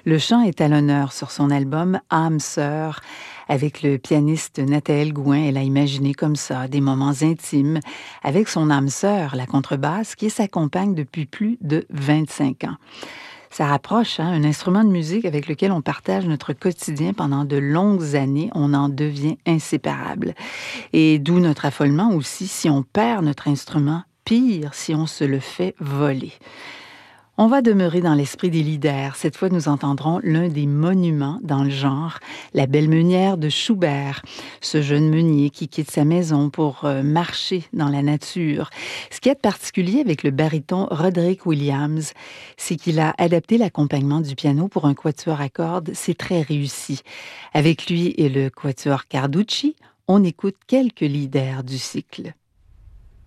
Le chant est à l'honneur sur son album Âme sœur. Avec le pianiste Nathaël Gouin, elle a imaginé comme ça des moments intimes avec son âme sœur, la contrebasse, qui est sa compagne depuis plus de 25 ans. Ça rapproche, un instrument de musique avec lequel on partage notre quotidien pendant de longues années. On en devient inséparable. Et d'où notre affolement aussi si on perd notre instrument, pire si on se le fait voler. On va demeurer dans l'esprit des leaders. Cette fois, nous entendrons l'un des monuments dans le genre, la Belle Meunière de Schubert, ce jeune meunier qui quitte sa maison pour marcher dans la nature. Ce qui est particulier avec le baryton Roderick Williams, c'est qu'il a adapté l'accompagnement du piano pour un quatuor à cordes. C'est très réussi. Avec lui et le quatuor Carducci, on écoute quelques leaders du cycle.